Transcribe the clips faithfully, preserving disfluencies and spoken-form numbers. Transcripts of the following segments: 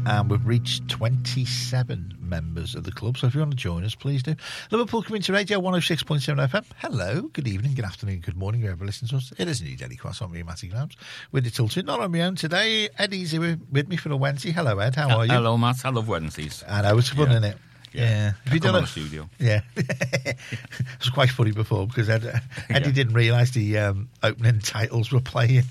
and we've reached twenty-seven members of the club. So if you want to join us, please do. Liverpool Community Radio, one oh six point seven F M. Hello, good evening, good afternoon, good morning, whoever listens to us. It is New Daily Cross on me, Matty Grams, with the Tilted. Not on my own today. Eddie's here with me for a Wednesday. Hello, Ed. How are you? Hello, Matt. I love Wednesdays. I know, it's fun, yeah. isn't it? Yeah. yeah. Have you done it? Studio. Yeah. It was quite funny before because Ed, Eddie yeah. didn't realise the um, opening titles were playing.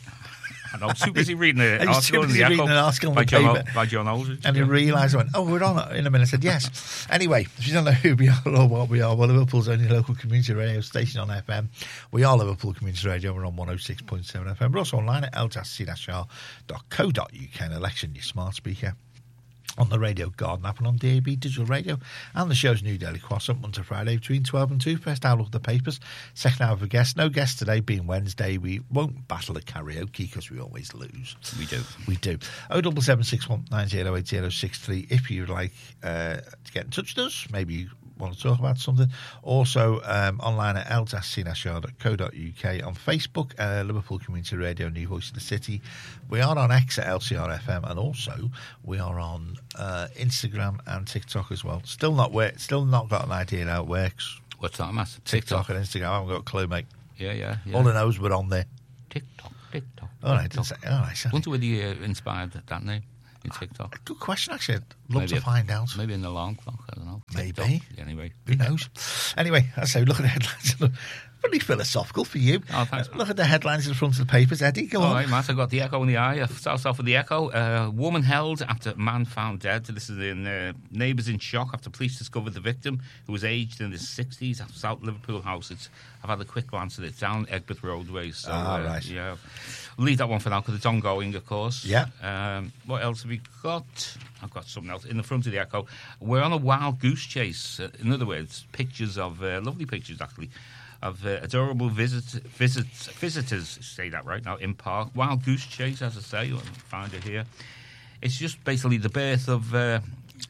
I was too busy reading an article in the Echo an article by, in the John paper. O- by John Aldridge. And yeah. he realised, I went, oh, we're on it in a minute. I said, yes. Anyway, if you don't know who we are or what we are, we're Liverpool's only local community radio station on F M. We are Liverpool Community Radio. We're on one oh six point seven F M. We're also online at l t a s c dash r dot co dot u k and election your smart speaker. On the Radio Garden app and on D A B Digital Radio. And the show's New Daily Cross up Monday to Friday between twelve and two. First hour of the papers. Second hour of a guest. No guest today, being Wednesday. We won't battle at karaoke because we always lose. We do. We do. oh seven seven six one nine zero eight zero six three if you'd like uh, to get in touch with us. Maybe you want to talk about something. Also um, online at l t a s c dash r dot co dot u k. On Facebook, uh, Liverpool Community Radio, New Voice of the City. We are on X at L C R F M, and also we are on uh, Instagram and TikTok as well. Still not work, Still not got an idea how it works. What's that, Matt? TikTok, TikTok and Instagram. I haven't got a clue, mate. Yeah, yeah. yeah. All I know is we're on there. TikTok, TikTok. All right, TikTok. Say, all right. I wonder whether you uh, inspired that name in TikTok. Good question, actually. I'd love maybe to a, find out. Maybe in the alarm clock. I don't know. Maybe. TikTok. Anyway, who knows? Anyway, I say, look at the headlines. Pretty philosophical for you. Oh, thanks. Uh, look at the headlines in front of the papers, Eddie. Go All on. right, Matt. I got the Echo in the eye. I started off with the Echo. Uh, woman held after man found dead. This is in uh, neighbours in shock after police discovered the victim, who was aged in his sixties, at South Liverpool House. It's, I've had a quick glance at it. Down Egbert Roadway. So, ah, uh, right. Yeah. We'll leave that one for now because it's ongoing, of course. Yeah. Um, what else have we got? I've got something else in the front of the Echo. We're on a wild goose chase. Uh, in other words, pictures of uh, lovely pictures actually. Of uh, adorable visit, visits, visitors, say that right now, in park. Wild goose chase, as I say, you'll find it here. It's just basically the birth of uh,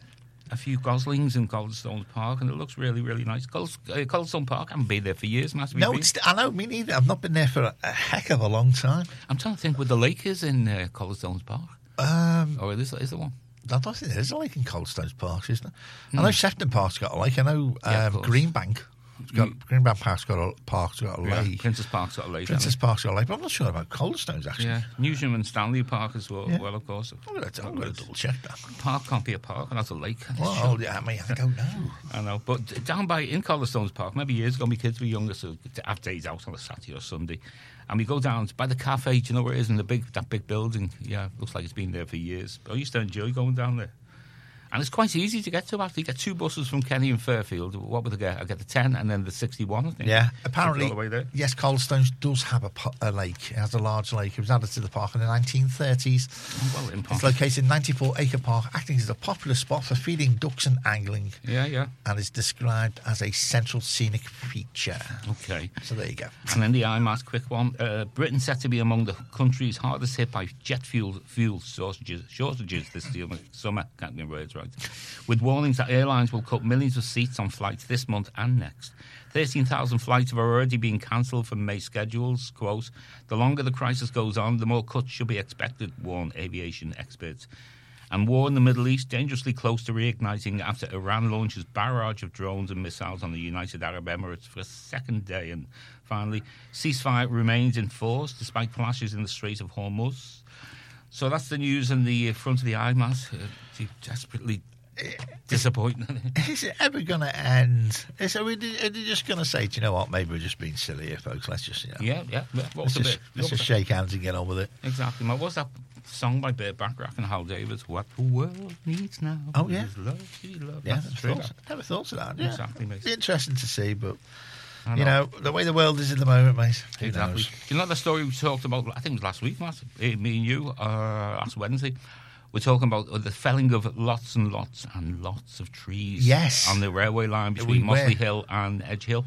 a few goslings in Coldstone Park, and it looks really, really nice. Cold, uh, Coldstone Park, I haven't been there for years, Matt. No, it's, I know, me neither. I've not been there for a, a heck of a long time. I'm trying to think where the lake is in uh, Coldstone Park. Um, or is, is there one? I don't think there's a lake in Coldstone Park, isn't there? Mm. I know Sefton Park's got a lake. I know um, yeah, Greenbank. It's got, mm. Greenbank Park's got a, Park's got a yeah, lake. Princess Park's got a lake. Princess Park's got a lake, but I'm not sure about Coldstones, actually. Yeah, Newsham and Stanley Park as well, yeah. well of course. I'm going to double check that. Park can't be a park, and that's a lake. Well, sure. yeah, I mean, I don't know. I know, but down by, in Coldstones Park, maybe years ago, my kids were younger, so to have days out on a Saturday or Sunday. And we go down by the cafe, do you know where it is, in the big, that big building? Yeah, looks like it's been there for years. But I used to enjoy going down there. And it's quite easy to get to, actually. You get two buses from Kenny and Fairfield. What would I get? I get the ten and then the sixty-one, I think. Yeah, apparently, all the way there. Yes, Coldstones does have a, a lake. It has a large lake. It was added to the park in the nineteen thirties. Oh, well, in it's located in ninety-four acre park, acting as a popular spot for feeding ducks and angling. Yeah, yeah. And is described as a central scenic feature. Okay. So there you go. And then the I M A S, quick one. Uh, Britain set to be among the countries hardest hit by jet fuel, fuel shortages, shortages this summer. Can't get my words right. With warnings that airlines will cut millions of seats on flights this month and next. thirteen thousand flights have already been cancelled from May schedules. Quote, the longer the crisis goes on, the more cuts should be expected, warn aviation experts. And war in the Middle East dangerously close to reigniting after Iran launches barrage of drones and missiles on the United Arab Emirates for a second day. And finally, ceasefire remains in force despite clashes in the Strait of Hormuz. So that's the news in the front of the I M A S. Uh, desperately disappointing. Is it ever going to end? Is it, are, we, are they just going to say, do you know what, maybe we're just being silly here, folks? Let's just, you know. Yeah, yeah. What let's was just, bit, let's just shake hands and get on with it. Exactly. What was that song by Burt Bacharach and Hal Davis? What the world needs now. Oh, yeah. Is love, love. Yeah, That's never thought, never thought of that. Yeah. Exactly, mate. It's interesting to see, but, know. you know, the way the world is at the moment, mate. Who exactly. knows? You know the story we talked about, I think it was last week, Matt, me and you, uh, last Wednesday? We're talking about the felling of lots and lots and lots of trees yes. on the railway line between Mossley Hill and Edge Hill.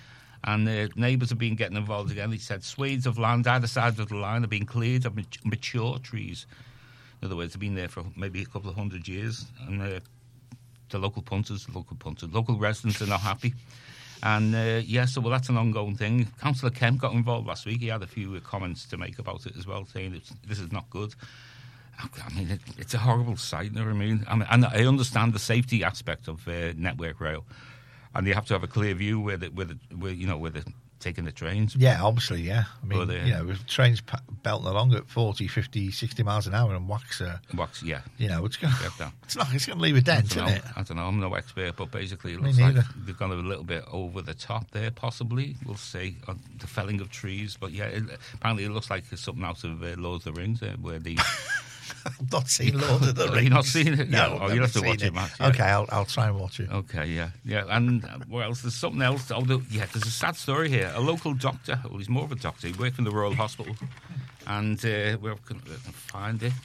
And the neighbours have been getting involved again. They said swathes of land either side of the line have been cleared of mature trees. In other words, they've been there for maybe a couple of hundred years. And uh, the local punters, local punters, local residents are not happy. And, uh, yeah, so, well, that's an ongoing thing. Councillor Kemp got involved last week. He had a few comments to make about it as well, saying that this is not good. I mean, it, it's a horrible sight. You know what I mean? I mean, and I understand the safety aspect of uh, Network Rail, and you have to have a clear view where the, where, the, where you know where they're taking the trains. Yeah, obviously, yeah. I mean, But, uh, you know, if trains pa- belting along at forty, fifty, sixty miles an hour and wax, uh, Wax, yeah. you know, it's going to Get that. it's not it's going to leave a dent, I don't, isn't know, it? I don't know. I'm no expert, but basically it Me looks like neither. they've gone a little bit over the top there, possibly. We'll see. On the felling of trees. But yeah, it, apparently it looks like something out of uh, Lord of the Rings, uh, where the... I've not seen Lord of the Have Rings. you not seen it? No, Yeah. I've Oh, never you'll have to seen watch it, Matt. Yeah. Okay, I'll, I'll try and watch it. Okay, yeah, yeah, and uh, what else? There's something else. Oh, the, yeah, there's a sad story here. A local doctor, well, he's more of a doctor. He worked in the Royal Hospital, and uh, we're going to find it.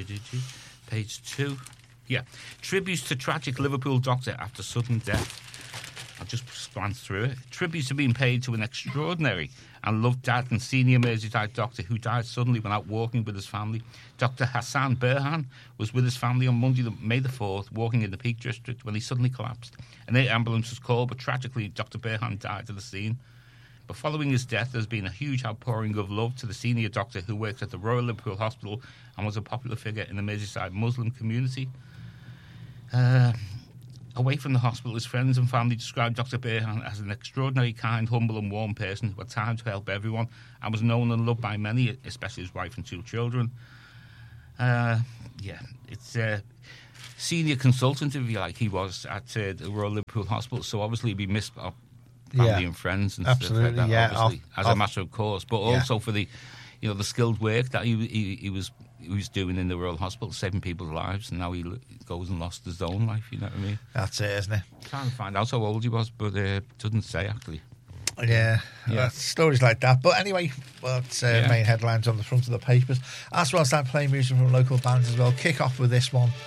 Page two. Yeah, tributes to tragic Liverpool doctor after sudden death. I'll just glance through it. Tributes are being paid to an extraordinary and loved dad and senior Merseyside doctor who died suddenly when out walking with his family. Doctor Hassan Berhan was with his family on Monday, May the fourth, walking in the Peak District when he suddenly collapsed. An air ambulance was called, but tragically Doctor Berhan died at the scene. But following his death, there's been a huge outpouring of love to the senior doctor who works at the Royal Liverpool Hospital and was a popular figure in the Merseyside Muslim community. Uh... Away from the hospital, his friends and family described Doctor Berhan as an extraordinary, kind, humble and warm person who had time to help everyone and was known and loved by many, especially his wife and two children. Uh, yeah, it's a senior consultant, if you like, he was at uh, the Royal Liverpool Hospital, so obviously he'd be missed by family Yeah. and friends and Absolutely, stuff like that, yeah. obviously, I'll- as I'll- a matter of course, but Yeah. also for the, you know, the skilled work that he, he, he was he was doing in the Royal Hospital, saving people's lives, and now he l- goes and lost his own life, you know what I mean? That's it, isn't it? Trying to find out how old he was, but uh, doesn't say actually. Yeah, Yeah. uh, stories like that. But anyway, that's uh, Yeah. main headlines on the front of the papers. As well as that, playing music from local bands as well. Kick off with this one.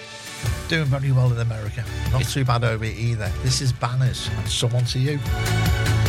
Doing very well in America. Not too bad over here either. This is Banners and Someone to You.